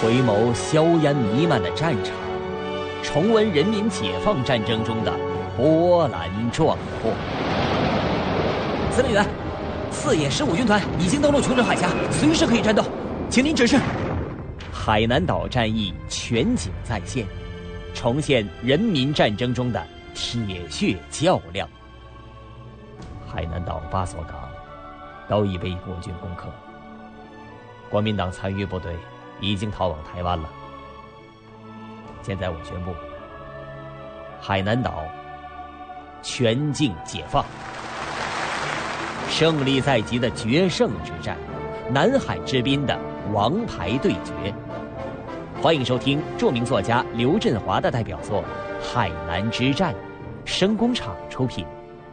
回眸硝烟弥漫的战场，重温人民解放战争中的波澜壮阔。司令员，4野15军团已经登陆琼州海峡，随时可以战斗，请您指示。海南岛战役全景再现，重现人民战争中的铁血较量。海南岛8所港都已被国军攻克，国民党残余部队已经逃往台湾了。现在我宣布，海南岛全境解放，胜利在即的决胜之战，南海之滨的王牌对决。欢迎收听著名作家刘振华的代表作《海南之战》，声工厂出品。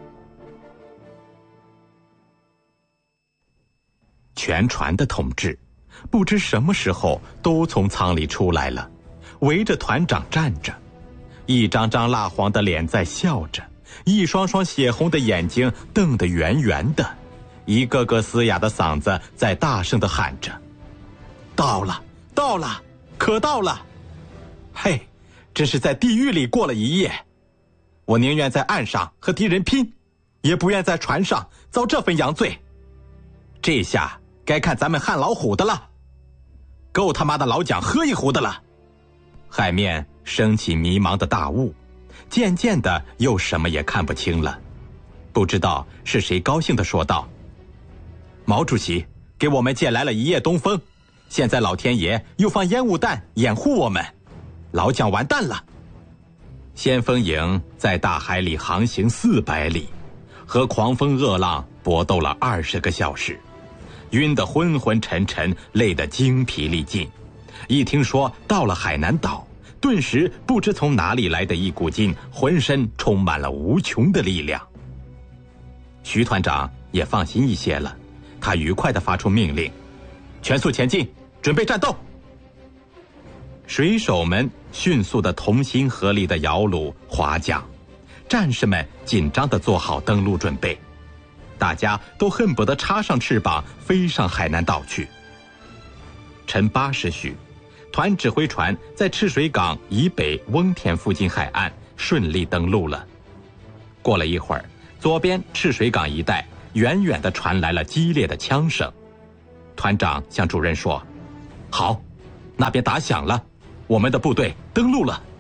全船的同志不知什么时候都从舱里出来了，围着团长站着，一张张蜡黄的脸在笑着，一双双血红的眼睛瞪得圆圆的，一个个嘶哑的嗓子在大声地喊着：到了，到了，可到了！嘿，这是在地狱里过了一夜，我宁愿在岸上和敌人拼，也不愿在船上遭这份洋罪。这下该看咱们汉老虎的了，够他妈的老蒋喝一壶的了。海面升起迷茫的大雾，渐渐的又什么也看不清了。不知道是谁高兴地说道：毛主席给我们借来了一夜东风，现在老天爷又放烟雾弹掩护我们，老蒋完蛋了。先锋营在大海里航行400里，和狂风恶浪搏斗了20个小时，晕得昏昏沉沉，累得精疲力尽。一听说到了海南岛，顿时不知从哪里来的一股劲，浑身充满了无穷的力量。徐团长也放心一些了，他愉快地发出命令：全速前进，准备战斗。水手们迅速地同心合力地摇橹划桨，战士们紧张地做好登陆准备，大家都恨不得插上翅膀飞上海南岛去。晨8时许，团指挥船在赤水港以北翁田附近海岸顺利登陆了。过了一会儿，左边赤水港一带远远地传来了激烈的枪声。团长向主任说：好，那边打响了，我们的部队登陆了。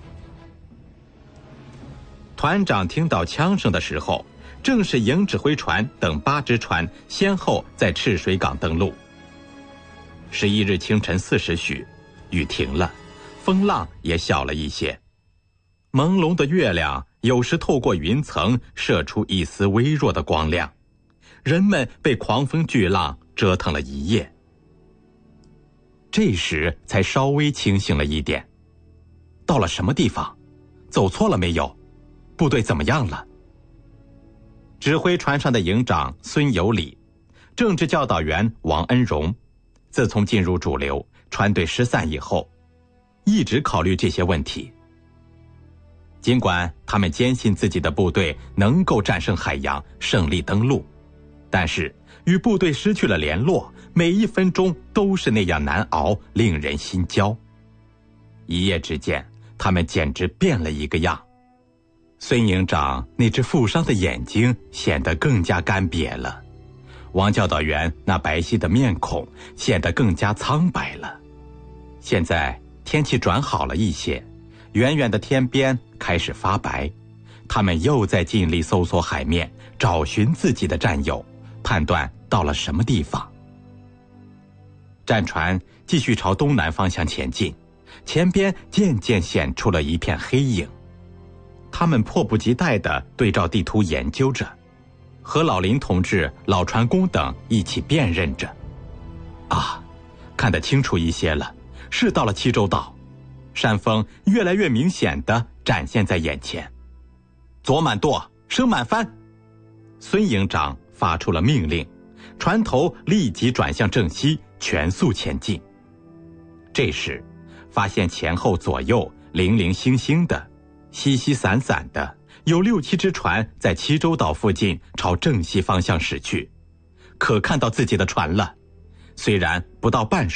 团长听到枪声的时候，正是营指挥船等8只船先后在赤水港登陆。11日清晨4时许，雨停了，风浪也小了一些，朦胧的月亮有时透过云层射出一丝微弱的光亮。人们被狂风巨浪折腾了一夜，这时才稍微清醒了一点。到了什么地方？走错了没有？部队怎么样了？指挥船上的营长孙有礼，政治教导员王恩荣，自从进入主流，船队失散以后，一直考虑这些问题。尽管他们坚信自己的部队能够战胜海洋，胜利登陆，但是与部队失去了联络，每一分钟都是那样难熬，令人心焦。一夜之间，他们简直变了一个样。孙营长那只负伤的眼睛显得更加干瘪了，王教导员那白皙的面孔显得更加苍白了。现在天气转好了一些，远远的天边开始发白，他们又在尽力搜索海面，找寻自己的战友，判断到了什么地方。战船继续朝东南方向前进，前边渐渐显出了一片黑影。他们迫不及待地对照地图研究着，和老林同志、老船工等一起辨认着。啊，看得清楚一些了，是到了七洲岛，山峰越来越明显地展现在眼前。左满舵，升满帆。孙营长发出了命令，船头立即转向正西，全速前进。这时发现前后左右零零星星的，稀稀散散的，有6、7只船在七洲岛附近朝正西方向驶去，可看到自己的船了。虽然不到半数，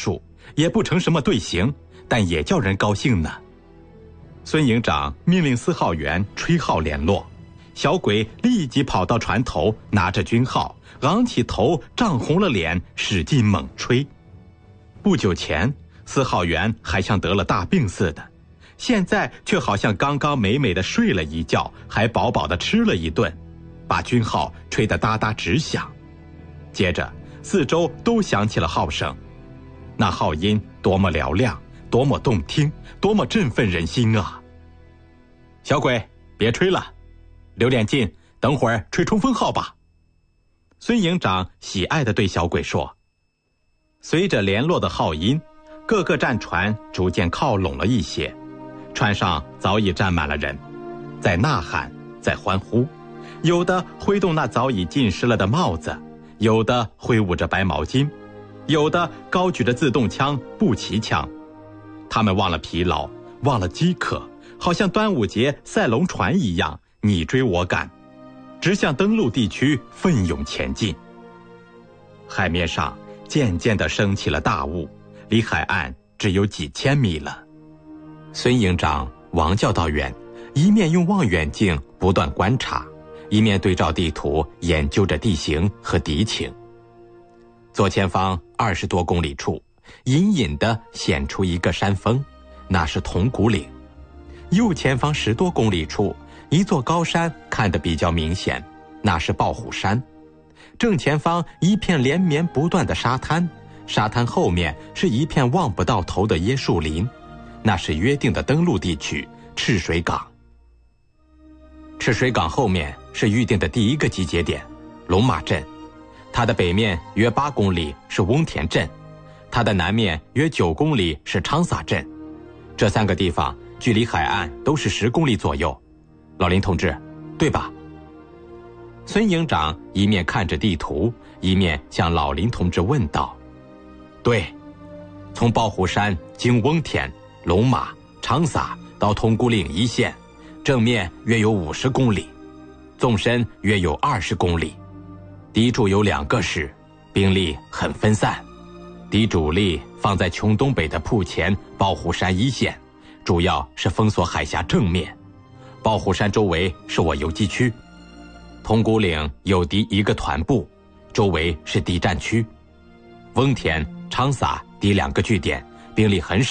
也不成什么队形，但也叫人高兴呢。孙营长命令4号员吹号联络，小鬼立即跑到船头，拿着军号，昂起头，涨红了脸，使劲猛吹。不久前4号员还像得了大病似的，现在却好像刚刚美美的睡了一觉，还饱饱的吃了一顿，把军号吹得哒哒直响。接着四周都响起了号声，那号音多么嘹亮，多么动听，多么振奋人心啊！小鬼，别吹了，留点劲，等会儿吹冲锋号吧。孙营长喜爱地对小鬼说。随着联络的号音，各个战船逐渐靠拢了一些，船上早已站满了人，在呐喊，在欢呼，有的挥动那早已浸湿了的帽子，有的挥舞着白毛巾，有的高举着自动枪、步骑枪。他们忘了疲劳，忘了饥渴，好像端午节赛龙船一样，你追我赶，直向登陆地区奋勇前进。海面上渐渐地升起了大雾，离海岸只有几千米了。孙营长王教导员一面用望远镜不断观察，一面对照地图研究着地形和敌情。左前方20多公里处，隐隐地显出一个山峰，那是铜鼓岭。右前方10多公里处，一座高山看得比较明显，那是豹虎山。正前方一片连绵不断的沙滩，沙滩后面是一片望不到头的椰树林，那是约定的登陆地区赤水港。赤水港后面是预定的第一个集结点龙马镇，它的北面约8公里是翁田镇，它的南面约9公里是昌撒镇。这3个地方距离海岸都是10公里左右。老林同志，对吧？孙营长一面看着地图，一面向老林同志问道。对，从豹虎山经翁田、龙马、昌撒到铜鼓岭一线，正面约有50公里，纵深约有20公里。敌驻有2个师，兵力很分散，敌主力放在琼东北的铺前豹虎山一线，主要是封锁海峡正面。豹虎山周围是我游击区，铜鼓岭有敌1个团部，周围是敌占区。翁田、昌撒敌2个据点，兵力很少。